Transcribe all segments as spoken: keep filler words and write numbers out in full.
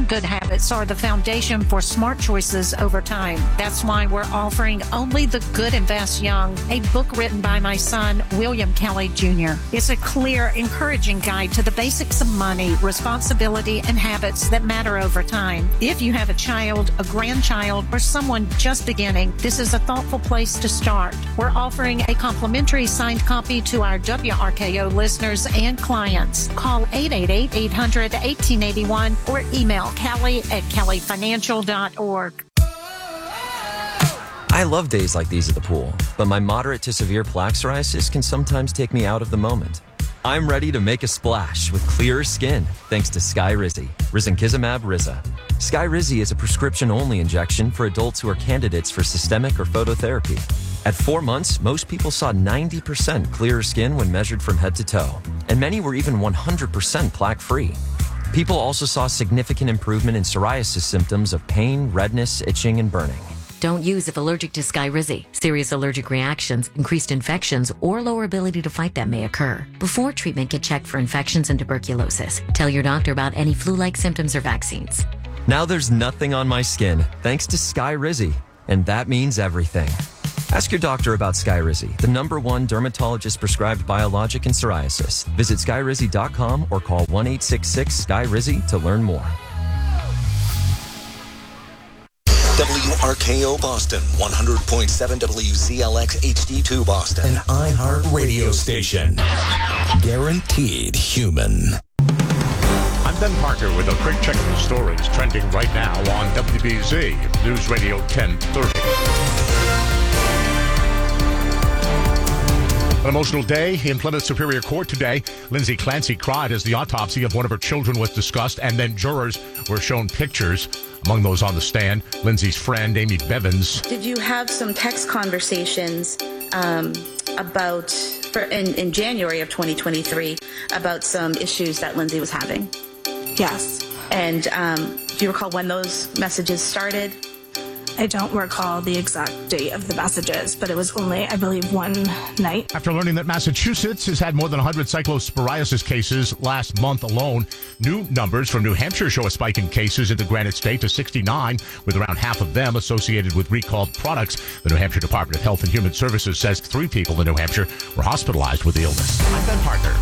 good habits are the foundation for smart choices over time. That's why we're offering Only the Good Invest Young, a book written by my son, William Kelly Junior It's a clear, encouraging guide to the basics of money, responsibility, and habits that matter over time. If you have a child, a grandchild, or someone just beginning, this is a thoughtful place to start. We're offering a complimentary signed copy to our W R K O listeners and clients. Call eight eight eight, eight hundred, eighteen eighty-one or email Kelly at kelly financial dot org. I love days like these at the pool, but my moderate to severe plaque psoriasis can sometimes take me out of the moment. I'm ready to make a splash with clearer skin thanks to Skyrizi, risankizumab Riza. Skyrizi is a prescription-only injection for adults who are candidates for systemic or phototherapy. At four months, most people saw ninety percent clearer skin when measured from head to toe, and many were even one hundred percent plaque-free. People also saw significant improvement in psoriasis symptoms of pain, redness, itching, and burning. Don't use if allergic to Skyrizi. Serious allergic reactions, increased infections, or lower ability to fight them may occur. Before treatment, get checked for infections and tuberculosis. Tell your doctor about any flu-like symptoms or vaccines. Now there's nothing on my skin thanks to Skyrizi, and that means everything. Ask your doctor about Skyrizi, the number one dermatologist-prescribed biologic in psoriasis. Visit skyrizi dot com or call one eight six six, S K Y R I Z I to learn more. W R K O Boston, one hundred point seven W Z L X H D two Boston. An iHeart radio station. Guaranteed human. I'm Ben Parker with a quick check of the stories trending right now on W B Z News Radio ten thirty. An emotional day in Plymouth Superior Court today. Lindsay Clancy cried as the autopsy of one of her children was discussed, and then jurors were shown pictures. Among those on the stand, Lindsay's friend, Amy Bevins. Did you have some text conversations um, about, for, in, in January of twenty twenty-three, about some issues that Lindsay was having? Yes. And um, do you recall when those messages started? I don't recall the exact date of the messages, but it was only, I believe, one night. After learning that Massachusetts has had more than one hundred cyclosporiasis cases last month alone, new numbers from New Hampshire show a spike in cases in the Granite State to sixty-nine, with around half of them associated with recalled products. The New Hampshire Department of Health and Human Services says three people in New Hampshire were hospitalized with the illness. I'm Ben Parker.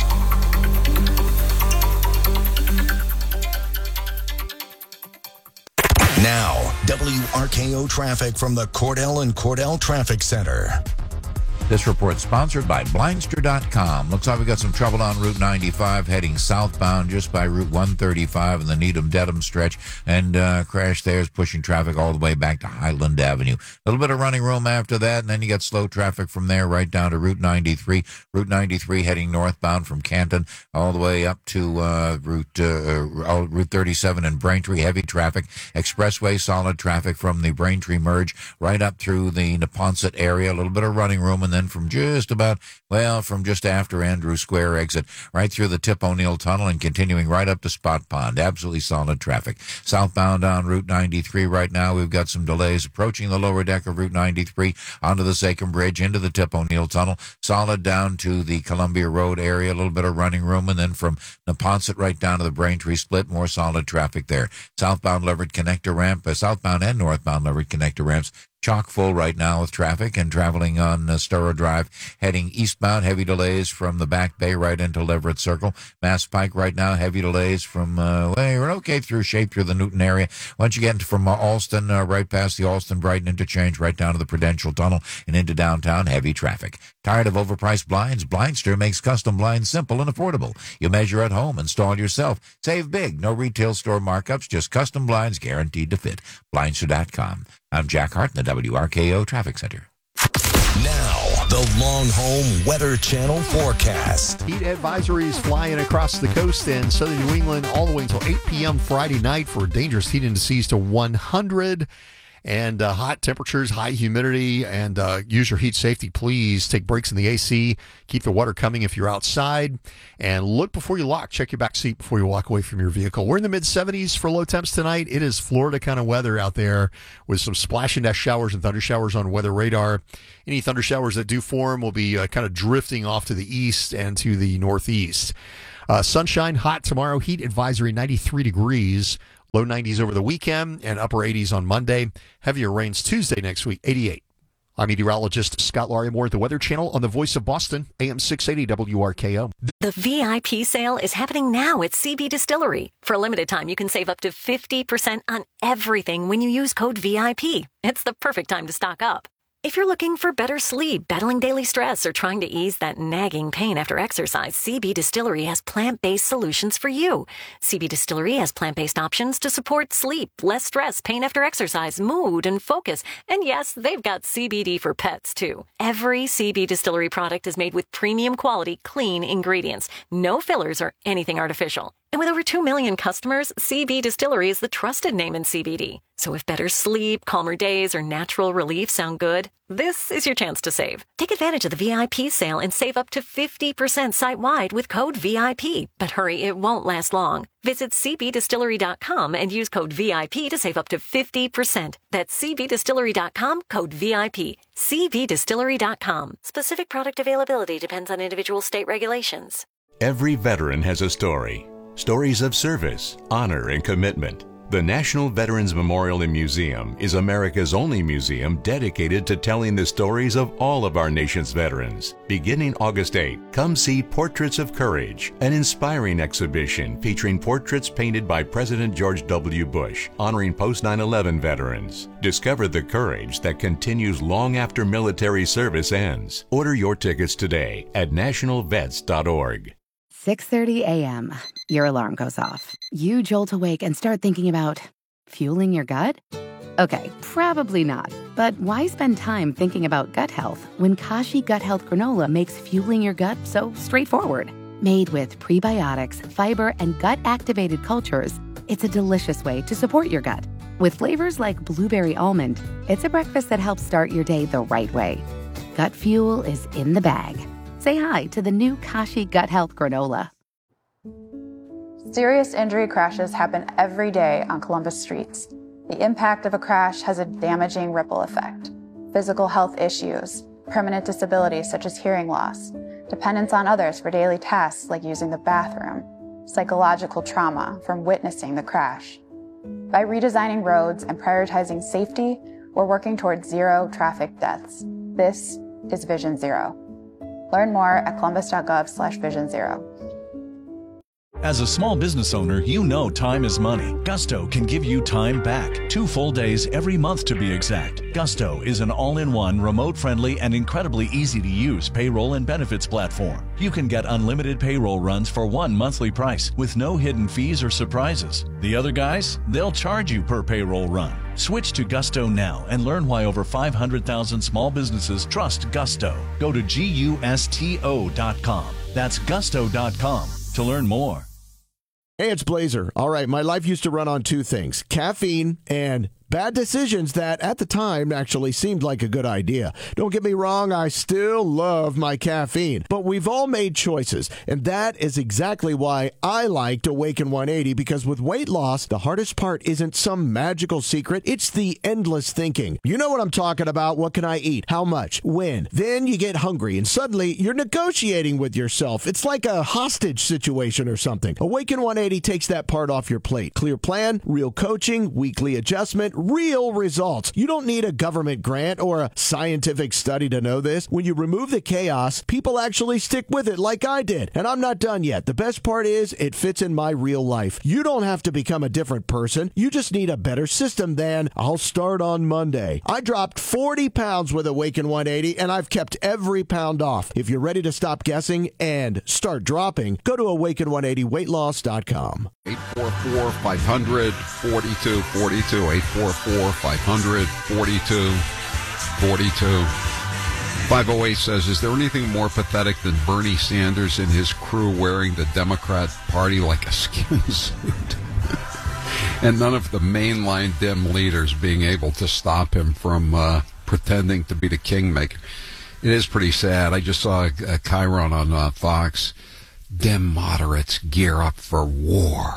Now, W R K O traffic from the Cordell and Cordell Traffic Center. This report sponsored by Blindster dot com. Looks like we got some trouble on Route ninety-five heading southbound just by Route one thirty-five and the Needham-Dedham stretch. And uh, crash there is pushing traffic all the way back to Highland Avenue. A little bit of running room after that, and then you got slow traffic from there right down to Route ninety-three. Route ninety-three heading northbound from Canton all the way up to uh, Route uh, uh, Route thirty-seven in Braintree. Heavy traffic. Expressway, solid traffic from the Braintree merge right up through the Neponset area. A little bit of running room, and then from just about, well, from just after Andrew Square exit, right through the Tip O'Neill Tunnel and continuing right up to Spot Pond. Absolutely solid traffic. Southbound on Route ninety-three right now, we've got some delays approaching the lower deck of Route ninety-three onto the Sachem Bridge, into the Tip O'Neill Tunnel. Solid down to the Columbia Road area, a little bit of running room, and then from Neponset right down to the Braintree split, more solid traffic there. Southbound Leverett Connector ramp, uh, southbound and northbound Leverett Connector ramps, chock full right now with traffic, and traveling on uh, Storrow Drive, heading eastbound, heavy delays from the Back Bay right into Leverett Circle. Mass Pike right now, heavy delays from, uh, well, you're okay through shape through the Newton area. Once you get into from uh, Alston, uh, right past the Alston-Brighton interchange, right down to the Prudential Tunnel and into downtown, heavy traffic. Tired of overpriced blinds? Blindster makes custom blinds simple and affordable. You measure at home, install yourself. Save big. No retail store markups, just custom blinds guaranteed to fit. Blindster dot com. I'm Jack Hart in the W R K O Traffic Center. Now, the Long Home Weather Channel forecast. Heat advisories flying across the coast and southern New England all the way until eight p.m. Friday night for dangerous heat indices to one hundred. And uh, hot temperatures, high humidity, and uh, use your heat safety. Please take breaks in the A C. Keep the water coming if you're outside. And look before you lock. Check your back seat before you walk away from your vehicle. We're in the mid seventies for low temps tonight. It is Florida kind of weather out there with some splash and dash showers and thunder showers on weather radar. Any thunder showers that do form will be uh, kind of drifting off to the east and to the northeast. Uh, sunshine, hot tomorrow. Heat advisory ninety-three degrees. Low nineties over the weekend and upper eighties on Monday. Heavier rains Tuesday next week, eighty-eight. I'm meteorologist Scott Larimore at the Weather Channel on the Voice of Boston, A M six eighty W R K O. The V I P sale is happening now at C B Distillery. For a limited time, you can save up to fifty percent on everything when you use code V I P. It's the perfect time to stock up. If you're looking for better sleep, battling daily stress, or trying to ease that nagging pain after exercise, C B Distillery has plant-based solutions for you. C B Distillery has plant-based options to support sleep, less stress, pain after exercise, mood, and focus. And yes, they've got C B D for pets, too. Every C B Distillery product is made with premium quality, clean ingredients. No fillers or anything artificial. And with over two million customers, C B Distillery is the trusted name in C B D. So if better sleep, calmer days, or natural relief sound good, this is your chance to save. Take advantage of the V I P sale and save up to fifty percent site-wide with code V I P. But hurry, it won't last long. Visit c b distillery dot com and use code V I P to save up to fifty percent. That's c b distillery dot com, code V I P. c b distillery dot com. Specific product availability depends on individual state regulations. Every veteran has a story. Stories of service, honor, and commitment. The National Veterans Memorial and Museum is America's only museum dedicated to telling the stories of all of our nation's veterans. Beginning August eighth, come see Portraits of Courage, an inspiring exhibition featuring portraits painted by President George W. Bush, honoring post nine eleven veterans. Discover the courage that continues long after military service ends. Order your tickets today at national vets dot org. six thirty a.m. Your alarm goes off. You jolt awake and start thinking about fueling your gut? Okay, probably not. But why spend time thinking about gut health when Kashi Gut Health Granola makes fueling your gut so straightforward? Made with prebiotics, fiber, and gut-activated cultures, it's a delicious way to support your gut. With flavors like blueberry almond, it's a breakfast that helps start your day the right way. Gut fuel is in the bag. Say hi to the new Kashi Gut Health Granola. Serious injury crashes happen every day on Columbus streets. The impact of a crash has a damaging ripple effect. Physical health issues, permanent disabilities such as hearing loss, dependence on others for daily tasks like using the bathroom, psychological trauma from witnessing the crash. By redesigning roads and prioritizing safety, we're working towards zero traffic deaths. This is Vision Zero. Learn more at columbus.gov slash vision zero. As a small business owner, you know time is money. Gusto can give you time back. Two full days every month to be exact. Gusto is an all-in-one, remote-friendly, and incredibly easy-to-use payroll and benefits platform. You can get unlimited payroll runs for one monthly price with no hidden fees or surprises. The other guys, they'll charge you per payroll run. Switch to Gusto now and learn why over five hundred thousand small businesses trust Gusto. Go to gusto dot com. That's gusto dot com to learn more. Hey, it's Blazer. All right, my life used to run on two things, caffeine and bad decisions that at the time actually seemed like a good idea. Don't get me wrong, I still love my caffeine, but we've all made choices, and that is exactly why I liked Awaken one eighty, because with weight loss, the hardest part isn't some magical secret, it's the endless thinking. You know what I'm talking about. What can I eat? How much? When? Then you get hungry, and suddenly you're negotiating with yourself. It's like a hostage situation or something. Awaken one eighty takes that part off your plate. Clear plan, real coaching, weekly adjustment, real results. You don't need a government grant or a scientific study to know this. When you remove the chaos, people actually stick with it like I did. And I'm not done yet. The best part is it fits in my real life. You don't have to become a different person. You just need a better system than I'll start on Monday. I dropped forty pounds with Awaken one eighty, and I've kept every pound off. If you're ready to stop guessing and start dropping, go to awaken one eighty weight loss dot com. eight four four, five hundred, forty-two forty-two, eight four four, five hundred, forty-two forty-two. five oh eight says, is there anything more pathetic than Bernie Sanders and his crew wearing the Democrat Party like a skin suit? And none of the mainline Dem leaders being able to stop him from uh, pretending to be the kingmaker. It is pretty sad. I just saw a, a Chiron on uh, Fox. Dem moderates gear up for war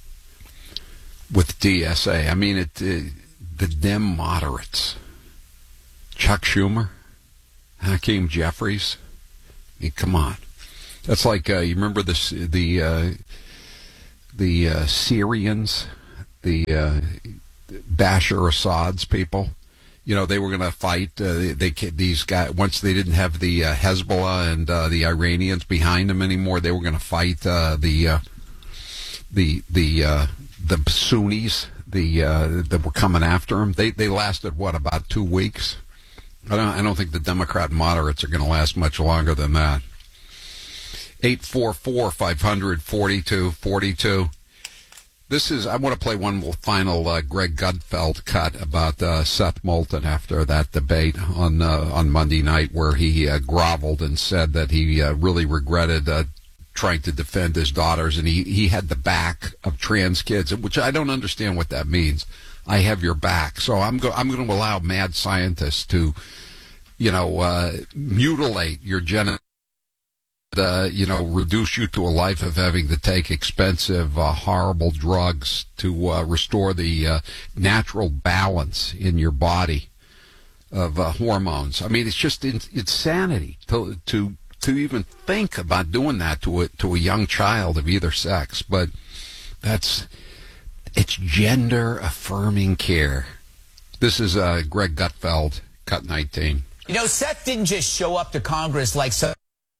with D S A. I mean, it, it, the Dem moderates. Chuck Schumer, Hakeem Jeffries. I mean, come on. That's like, uh, you remember the, the, uh, the uh, Syrians the uh, Bashar Assad's people. You know, they were going to fight. Uh, they, they these guys once they didn't have the uh, Hezbollah and uh, the Iranians behind them anymore. They were going to fight uh, the uh, the the uh, the Sunnis. The uh, that were coming after them. They they lasted what, about two weeks. I don't I don't think the Democrat moderates are going to last much longer than that. eight four four, five hundred, forty-two forty-two. This is, I want to play one final uh, Greg Gutfeld cut about uh, Seth Moulton after that debate on uh, on Monday night, where he uh, groveled and said that he uh, really regretted uh, trying to defend his daughters, and he, he had the back of trans kids, which I don't understand what that means. I have your back. So I'm, go- I'm going to allow mad scientists to, you know, uh, mutilate your genital. Uh, you know, reduce you to a life of having to take expensive, uh, horrible drugs to uh, restore the uh, natural balance in your body of uh, hormones. I mean, it's just in- insanity to to to even think about doing that to a to a young child of either sex. But that's it's gender affirming care. This is uh, Greg Gutfeld, cut nineteen. You know, Seth didn't just show up to Congress like some.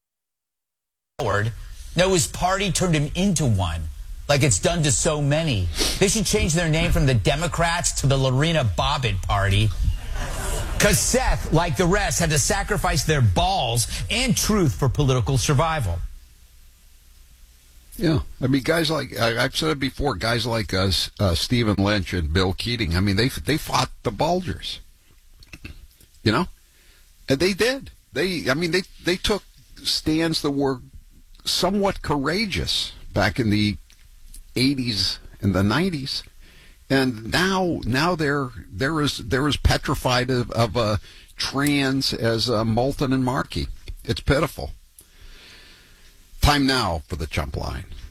No, his party turned him into one, like it's done to so many. They should change their name from the Democrats to the Lorena Bobbitt Party. Because Seth, like the rest, had to sacrifice their balls and truth for political survival. Yeah, I mean, guys like, I, I've said it before, guys like uh, uh, Stephen Lynch and Bill Keating, I mean, they they fought the Bulgars, you know? And they did. They, I mean, they, they took stands that were somewhat courageous back in the eighties and the nineties, and now now they're they're as they're as petrified of, of uh, trans as uh, Moulton and Markey. It's pitiful. Time now for the Chump Line.